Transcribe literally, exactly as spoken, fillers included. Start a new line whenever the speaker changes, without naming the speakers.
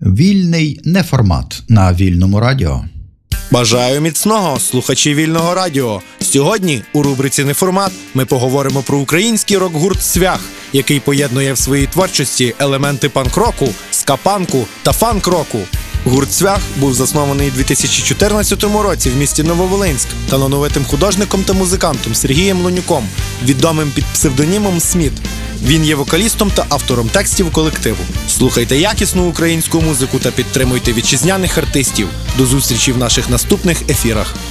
Вільний неформат на Вільному радіо.
Бажаю міцного, слухачі Вільного радіо. Сьогодні у рубриці «Неформат» ми поговоримо про український рок-гурт «Цвях», який поєднує в своїй творчості елементи панк-року, ска-панку та фанк-року. Гурт «Цвях» був заснований у дві тисячі чотирнадцятому році в місті Нововолинськ талановитим художником та музикантом Сергієм Лонюком, відомим під псевдонімом «Сміт». Він є вокалістом та автором текстів колективу. Слухайте якісну українську музику та підтримуйте вітчизняних артистів. До зустрічі в наших наступних ефірах.